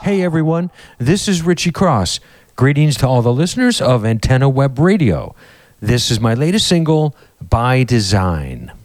Hey everyone, this is Richie Cross. Greetings to all the listeners of Antenna Web Radio. This is my latest single, By Design.